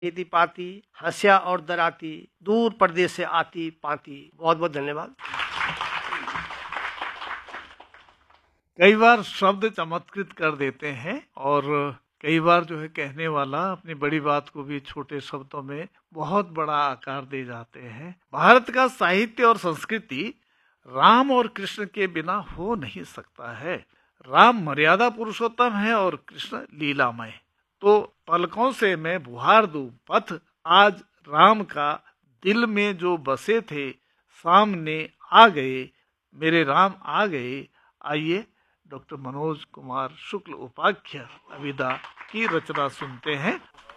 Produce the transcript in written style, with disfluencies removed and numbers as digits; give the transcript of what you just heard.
नीति पाती, हंसिया और डराती, दूर परदेश से आती पाती। बहुत बहुत धन्यवाद। कई बार शब्द चमत्कृत कर देते हैं और कई बार जो है कहने वाला अपनी बड़ी बात को भी छोटे शब्दों में बहुत बड़ा आकार दे जाते हैं। भारत का साहित्य और संस्कृति राम और कृष्ण के बिना हो नहीं सकता है। राम मर्यादा पुरुषोत्तम है और कृष्ण लीलामय। तो पलकों से मैं बुहार दूं पथ, आज राम का दिल में जो बसे थे सामने आ गए, मेरे राम आ गए। आइए डॉक्टर मनोज कुमार शुक्ल उपाख्य अविदा की रचना सुनते हैं।